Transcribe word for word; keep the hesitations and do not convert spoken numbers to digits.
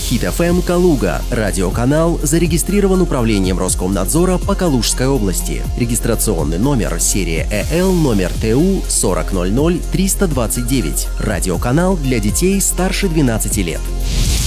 Хит эф эм Калуга. Радиоканал зарегистрирован управлением Роскомнадзора по Калужской области. Регистрационный номер серия Э Л номер Т У сорок ноль ноль триста двадцать девять. Радиоканал для детей старше двенадцати лет.